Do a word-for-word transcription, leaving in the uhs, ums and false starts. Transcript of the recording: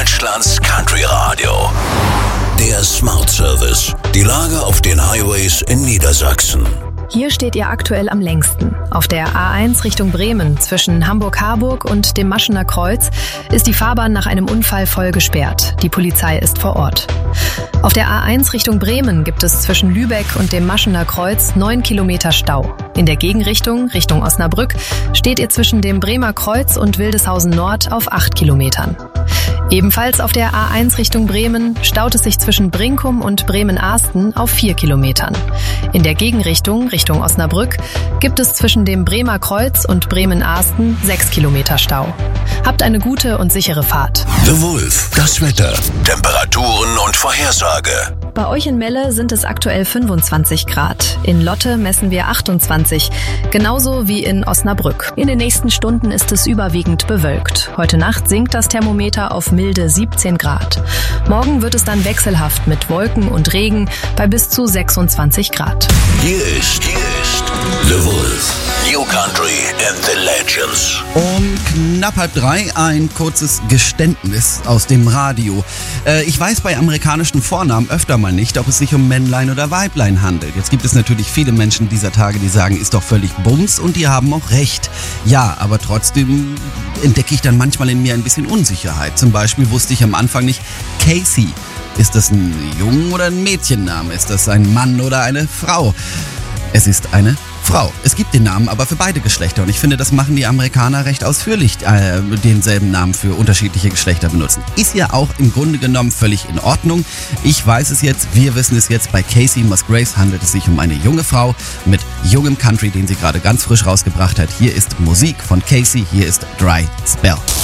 Deutschlands Country Radio. Der Smart Service. Die Lage auf den Highways in Niedersachsen. Hier steht ihr aktuell am längsten. Auf der A eins Richtung Bremen zwischen Hamburg-Harburg und dem Maschener Kreuz ist die Fahrbahn nach einem Unfall voll gesperrt. Die Polizei ist vor Ort. Auf der A eins Richtung Bremen gibt es zwischen Lübeck und dem Maschener Kreuz neun Kilometer Stau. In der Gegenrichtung, Richtung Osnabrück, steht ihr zwischen dem Bremer Kreuz und Wildeshausen Nord auf acht Kilometern. Ebenfalls auf der A eins Richtung Bremen staut es sich zwischen Brinkum und Bremen-Ahsten auf vier Kilometern. In der Gegenrichtung, Richtung Osnabrück, gibt es zwischen dem Bremer Kreuz und Bremen-Ahsten sechs Kilometer Stau. Habt eine gute und sichere Fahrt. The Wolf, das Wetter, Temperaturen und Vorhersage. Bei euch in Melle sind es aktuell fünfundzwanzig Grad. In Lotte messen wir achtundzwanzig, genauso wie in Osnabrück. In den nächsten Stunden ist es überwiegend bewölkt. Heute Nacht sinkt das Thermometer auf milde siebzehn Grad. Morgen wird es dann wechselhaft mit Wolken und Regen bei bis zu sechsundzwanzig Grad. Hier ist, hier ist The Wolf. New Country and the Legends. Um knapp halb drei ein kurzes Geständnis aus dem Radio. Äh, ich weiß bei amerikanischen Vornamen öfter mal nicht, ob es sich um Männlein oder Weiblein handelt. Jetzt gibt es natürlich viele Menschen dieser Tage, die sagen, ist doch völlig Bums, und die haben auch recht. Ja, aber trotzdem entdecke ich dann manchmal in mir ein bisschen Unsicherheit. Zum Beispiel wusste ich am Anfang nicht, Casey. Ist das ein Jungen- oder ein Mädchenname? Ist das ein Mann oder eine Frau? Es ist eine Frau. Es gibt den Namen aber für beide Geschlechter, und ich finde, das machen die Amerikaner recht ausführlich, äh, denselben Namen für unterschiedliche Geschlechter benutzen. Ist ja auch im Grunde genommen völlig in Ordnung. Ich weiß es jetzt, wir wissen es jetzt, bei Casey Musgraves handelt es sich um eine junge Frau mit jungem Country, den sie gerade ganz frisch rausgebracht hat. Hier ist Musik von Casey, hier ist Dry Spell.